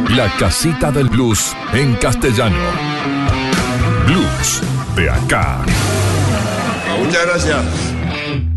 La casita del blues en castellano. Blues de acá. Muchas gracias.